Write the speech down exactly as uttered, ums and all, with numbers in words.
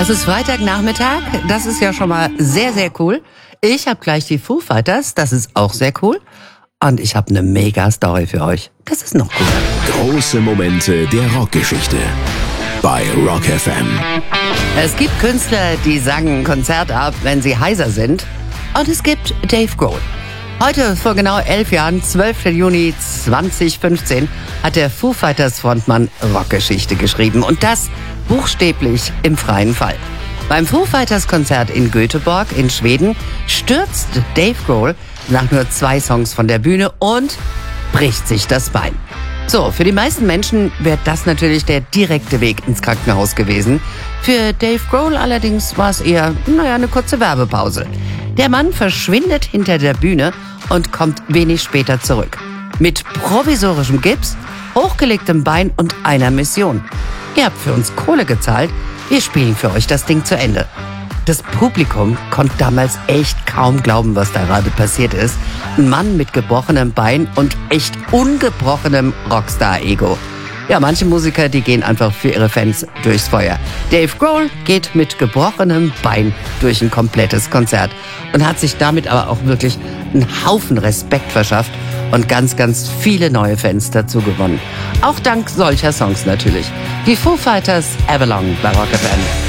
Es ist Freitagnachmittag, das ist ja schon mal sehr, sehr cool. Ich habe gleich die Foo Fighters, das ist auch sehr cool. Und ich habe eine mega Story für euch. Das ist noch cooler. Große Momente der Rockgeschichte bei Rock F M. Es gibt Künstler, die sagen ein Konzert ab, wenn sie heiser sind. Und es gibt Dave Grohl. Heute, vor genau elf Jahren, zwölften Juni zweitausendfünfzehn, hat der Foo Fighters Frontmann Rockgeschichte geschrieben. Und das buchstäblich im freien Fall. Beim Foo Fighters Konzert in Göteborg in Schweden stürzt Dave Grohl nach nur zwei Songs von der Bühne und bricht sich das Bein. So, für die meisten Menschen wäre das natürlich der direkte Weg ins Krankenhaus gewesen. Für Dave Grohl allerdings war es eher, naja, eine kurze Werbepause. Der Mann verschwindet hinter der Bühne und kommt wenig später zurück. Mit provisorischem Gips, hochgelegtem Bein und einer Mission. Ihr habt für uns Kohle gezahlt, wir spielen für euch das Ding zu Ende. Das Publikum konnte damals echt kaum glauben, was da gerade passiert ist. Ein Mann mit gebrochenem Bein und echt ungebrochenem Rockstar-Ego. Ja, manche Musiker, die gehen einfach für ihre Fans durchs Feuer. Dave Grohl geht mit gebrochenem Bein durch ein komplettes Konzert und hat sich damit aber auch wirklich einen Haufen Respekt verschafft und ganz, ganz viele neue Fans dazu gewonnen. Auch dank solcher Songs natürlich. Die Foo Fighters Avalon bei Rock F M.